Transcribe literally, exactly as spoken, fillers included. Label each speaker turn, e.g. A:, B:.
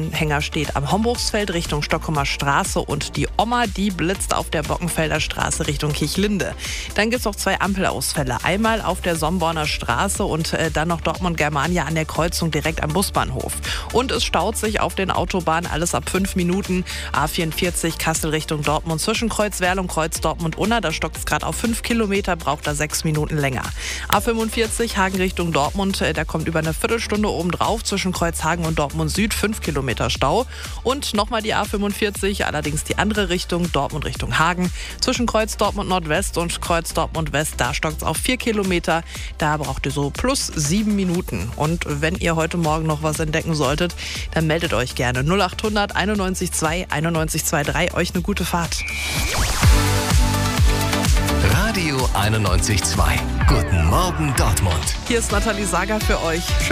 A: Anhänger steht am Homburgsfeld Richtung Stockholmer Straße und die Oma, die blitzt auf der Bockenfelder Straße Richtung Kirchlinde. Dann gibt es noch zwei Ampelausfälle. Einmal auf der Somborner Straße und äh, dann noch Dortmund-Germania an der Kreuzung direkt am Busbahnhof. Und es staut sich auf den Autobahnen alles ab fünf Minuten. A vierundvierzig Kassel Richtung Dortmund zwischen Kreuzwerl und Kreuz Dortmund-Unna. Da stockt es gerade auf fünf Kilometer, braucht da sechs Minuten länger. A fünfundvierzig Hagen Richtung Dortmund, äh, da kommt über eine Viertelstunde oben drauf zwischen Kreuzhagen und Dortmund Süd, fünf Kilometer Stau. Und nochmal die A fünfundvierzig, allerdings die andere Richtung, Dortmund Richtung Hagen. Zwischen Kreuz Dortmund Nordwest und Kreuz Dortmund West, da stockt es auf vier Kilometer. Da braucht ihr so plus sieben Minuten. Und wenn ihr heute Morgen noch was entdecken solltet, dann meldet euch gerne. null acht hundert einundneunzig zwei einundneunzig zweiunddreißig. Euch eine gute Fahrt.
B: Radio einundneunzig Komma zwei. Guten Morgen Dortmund.
A: Hier ist Nathalie Sager für euch.